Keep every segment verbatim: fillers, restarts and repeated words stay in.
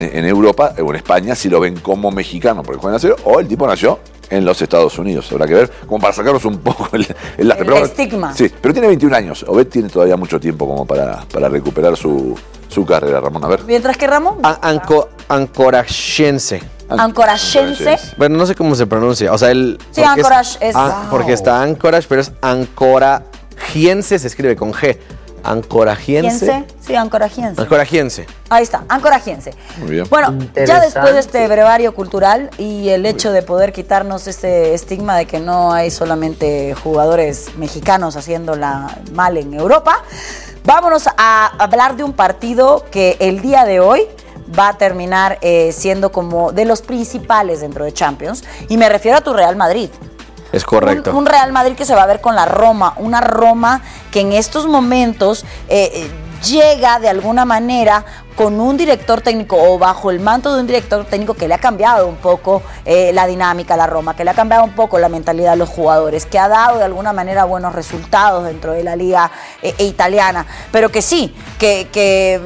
en Europa o en España si lo ven como mexicano porque juega en la selección o el tipo nació en los Estados Unidos. Habrá que ver, como para sacarnos un poco el, el lastre. El pero, estigma. Sí, pero tiene veintiún años. Obed tiene todavía mucho tiempo como para, para recuperar su, su carrera, Ramón. A ver. Mientras que Ramón. Anco, ancorachense. Ancorachense. Bueno, no sé cómo se pronuncia. O sea, el. Sí, Anchorage es. es an, wow. Porque está Anchorage, pero es ancoragiense, se escribe con G. Ancoragiense. Sí, ancoragiense. Ancoragiense. Ahí está, ancoragiense. Muy bien. Bueno, ya después de este brevario cultural y el hecho de poder quitarnos este estigma de que no hay solamente jugadores mexicanos haciéndola mal en Europa, vámonos a hablar de un partido que el día de hoy va a terminar eh, siendo como de los principales dentro de Champions. Y me refiero a tu Real Madrid. Es correcto. Un, un Real Madrid que se va a ver con la Roma, una Roma que en estos momentos eh, llega de alguna manera con un director técnico o bajo el manto de un director técnico que le ha cambiado un poco eh, la dinámica a la Roma, que le ha cambiado un poco la mentalidad a los jugadores, que ha dado de alguna manera buenos resultados dentro de la liga eh, italiana, pero que sí, que, que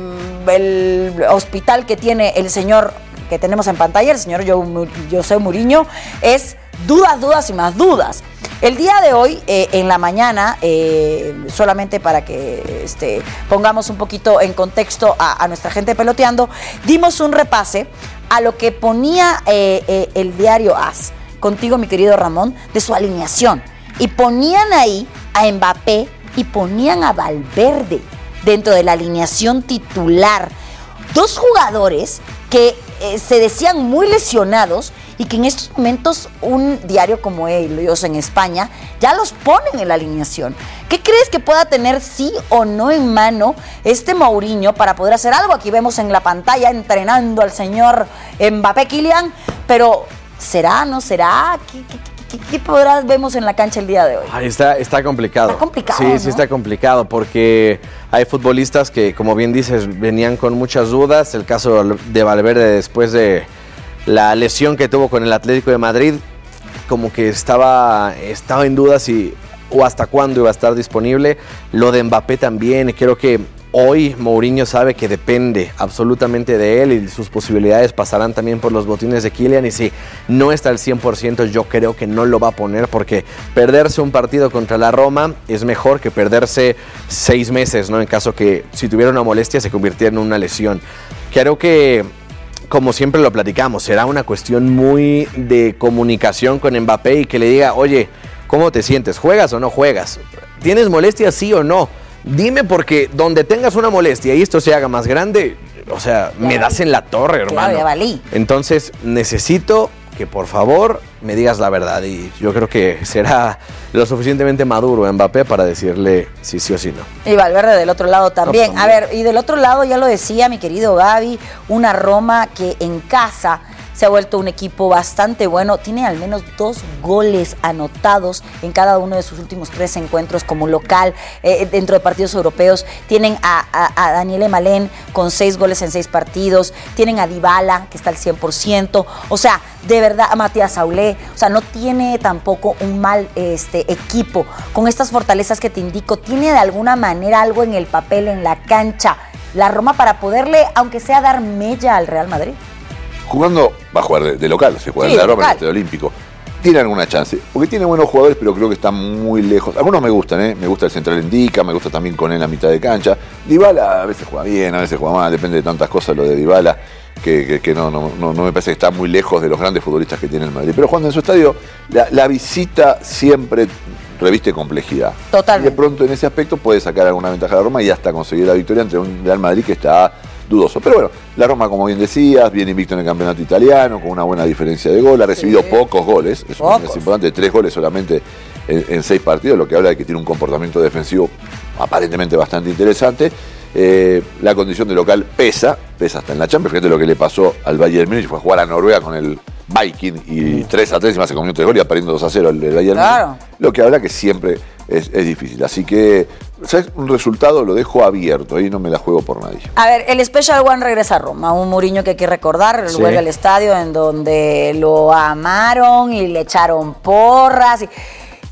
el hospital que tiene el señor que tenemos en pantalla, el señor José Mourinho, es dudas, dudas y más dudas. El día de hoy, eh, en la mañana, eh, solamente para que este, pongamos un poquito en contexto a, a nuestra gente peloteando, dimos un repase a lo que ponía eh, eh, el diario AS, contigo mi querido Ramón, de su alineación. Y ponían ahí a Mbappé y ponían a Valverde dentro de la alineación titular. Dos jugadores que eh, se decían muy lesionados y que en estos momentos un diario como ellos en España ya los ponen en la alineación. ¿Qué crees que pueda tener sí o no en mano este Mourinho para poder hacer algo? Aquí vemos en la pantalla entrenando al señor Mbappé Kylian, pero ¿será, no será? ¿Qué, qué, qué, qué podrás vemos en la cancha el día de hoy? Ay, está, está complicado. Está complicado, Sí, ¿no? sí está complicado porque hay futbolistas que, como bien dices, venían con muchas dudas. El caso de Valverde después de la lesión que tuvo con el Atlético de Madrid, como que estaba, estaba en dudas si o hasta cuándo iba a estar disponible. Lo de Mbappé también, creo que hoy Mourinho sabe que depende absolutamente de él y sus posibilidades pasarán también por los botines de Kylian, y si no está al cien por ciento yo creo que no lo va a poner, porque perderse un partido contra la Roma es mejor que perderse seis meses, ¿no? En caso que si tuviera una molestia se convirtiera en una lesión. Creo que, como siempre lo platicamos, será una cuestión muy de comunicación con Mbappé y que le diga, oye, ¿cómo te sientes? ¿Juegas o no juegas? ¿Tienes molestia sí o no? Dime, porque donde tengas una molestia y esto se haga más grande, o sea, ya me das en la torre, hermano. Claro, ya valí. Entonces, necesito que por favor me digas la verdad, y yo creo que será lo suficientemente maduro Mbappé para decirle si sí o si no. Y Valverde del otro lado también. No, A ver, y del otro lado ya lo decía mi querido Gaby, una Roma que en casa se ha vuelto un equipo bastante bueno, tiene al menos dos goles anotados en cada uno de sus últimos tres encuentros como local eh, dentro de partidos europeos. Tienen a, a, a Daniele Malén con seis goles en seis partidos, tienen a Dybala que está al cien por ciento, o sea, de verdad, a Matías Saulé, o sea, no tiene tampoco un mal este, equipo. Con estas fortalezas que te indico, tiene de alguna manera algo en el papel, en la cancha, la Roma, para poderle, aunque sea, dar mella al Real Madrid. Jugando, va a jugar de, de local, se juega Sí, en la de Roma, en el local. Estadio Olímpico. Tiene alguna chance, porque tiene buenos jugadores, pero creo que están muy lejos. Algunos me gustan, ¿eh? Me gusta el central Indica, me gusta también con él la mitad de cancha. Dybala a veces juega bien, a veces juega mal, depende de tantas cosas lo de Dybala, que, que, que no, no, no, no me parece que está muy lejos de los grandes futbolistas que tiene el Madrid. Pero jugando en su estadio, la, la visita siempre reviste complejidad. Totalmente. Y de pronto en ese aspecto puede sacar alguna ventaja a la Roma y hasta conseguir la victoria entre un Real Madrid que está dudoso. Pero bueno, la Roma, como bien decías, viene invicto en el campeonato italiano, con una buena diferencia de gol, ha recibido sí. pocos goles, eso pocos. es importante, tres goles solamente en, en seis partidos, lo que habla de que tiene un comportamiento defensivo aparentemente bastante interesante. Eh, la condición de local pesa, pesa hasta en la Champions. Fíjate lo que le pasó al Bayern Múnich, fue a jugar a Noruega con el Viking y tres a tres y más se comió tres goles y perdiendo dos a cero el, el Bayern claro. Múnich. Lo que habla que siempre es, es difícil. Así que, ¿sabes? Un resultado lo dejo abierto, ahí no me la juego por nadie. A ver, el Special One regresa a Roma, un Mourinho que hay que recordar, sí. vuelve al estadio en donde lo amaron y le echaron porras. Y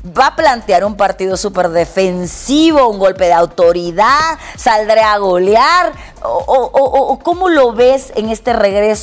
va a plantear un partido súper defensivo, un golpe de autoridad, saldrá a golear, o, o, o, o ¿cómo lo ves en este regreso